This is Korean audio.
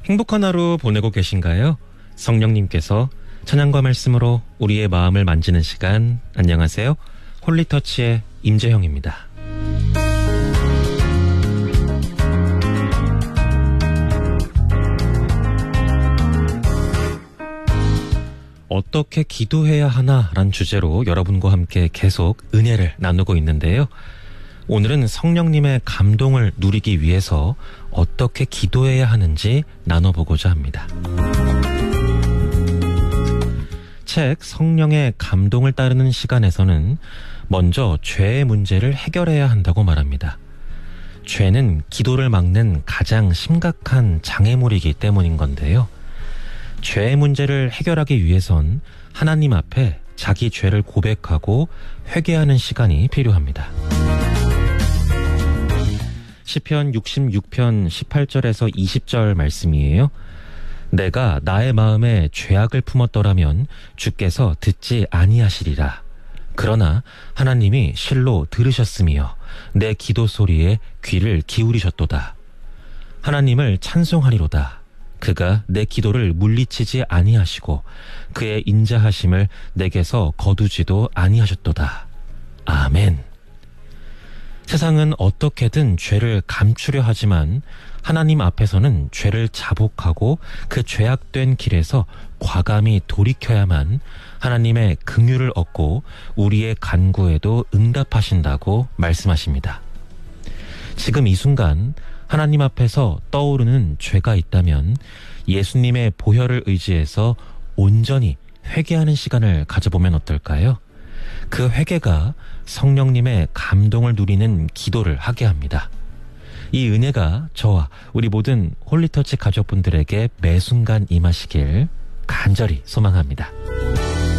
행복한 하루 보내고 계신가요? 성령님께서 찬양과 말씀으로 우리의 마음을 만지는 시간. 안녕하세요. 홀리터치의 임재형입니다. 어떻게 기도해야 하나란 주제로 여러분과 함께 계속 은혜를 나누고 있는데요. 오늘은 성령님의 감동을 누리기 위해서 어떻게 기도해야 하는지 나눠보고자 합니다. 책 성령의 감동을 따르는 시간에서는 먼저 죄의 문제를 해결해야 한다고 말합니다. 죄는 기도를 막는 가장 심각한 장애물이기 때문인 건데요. 죄의 문제를 해결하기 위해선 하나님 앞에 자기 죄를 고백하고 회개하는 시간이 필요합니다. 시편 66편 18절에서 20절 말씀이에요. 내가 나의 마음에 죄악을 품었더라면 주께서 듣지 아니하시리라. 그러나 하나님이 실로 들으셨으며 내 기도 소리에 귀를 기울이셨도다. 하나님을 찬송하리로다. 그가 내 기도를 물리치지 아니하시고 그의 인자하심을 내게서 거두지도 아니하셨도다. 아멘. 세상은 어떻게든 죄를 감추려 하지만 하나님 앞에서는 죄를 자복하고 그 죄악된 길에서 과감히 돌이켜야만 하나님의 긍휼을 얻고 우리의 간구에도 응답하신다고 말씀하십니다. 지금 이 순간 하나님 앞에서 떠오르는 죄가 있다면 예수님의 보혈을 의지해서 온전히 회개하는 시간을 가져보면 어떨까요? 그 회개가 성령님의 감동을 누리는 기도를 하게 합니다. 이 은혜가 저와 우리 모든 홀리터치 가족분들에게 매 순간 임하시길 간절히 소망합니다.